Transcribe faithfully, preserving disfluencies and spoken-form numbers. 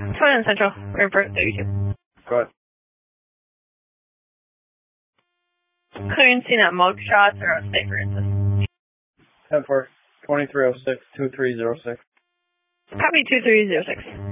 twenty-one Central, Airport thirty-two. Go ahead. Clearance scene at mug shots or a state clearances. ten four, twenty-three oh six, two three oh six. Copy two three oh six.